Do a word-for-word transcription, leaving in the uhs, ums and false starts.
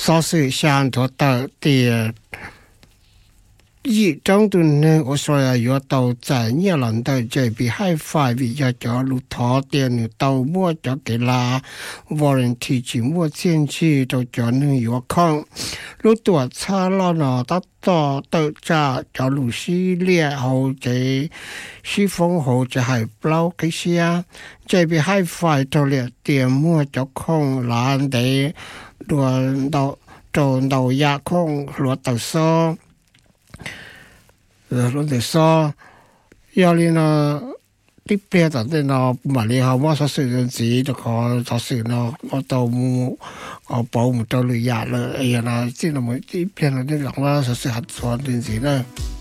所以想到到的一种的呢，我说要要到在越南到这边海发比较叫路头店呢，到摸叫给啦，无人提前摸进去到叫呢要看，路多差了呢，到到到这叫路西列后这西风后这还不老这些啊，这边海发到了店摸叫看蓝的，轮到到到亚空落到说。rồi để so, giờ này nó tiếp theo là thế nó mà đi học mà sao sự dân gì được họ sao sự nó có tàu mu có bảo một tàu lười già là ấy là chỉ là mới tiếp theo là cái lòng là sao sự hạt xoắn đến gì nữa